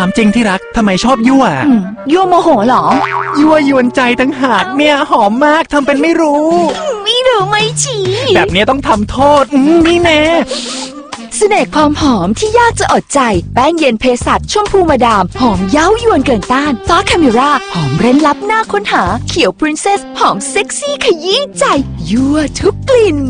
ามจริงที่รักทำไมชอบยั่วยั่วโมโหเหรอยั่วยวนใจตั้งหากเนี่ยหอมมากทำเป็นไม่รู้ไม่รู้ไม่ชี้แบบนี้ต้องทำโทษนี่แน่เสน่ห์ความหอมที่ยากจะอดใจแป้งเย็นเภสัชชมพูมาดามหอมเย้ายวนเกินต้านฟ้าคาเมราหอมเร้นลับหน้าค้นหาเขียวพรินเซสหอมเซ็กซี่ขยี้ใจยั่วทุกกลิ่น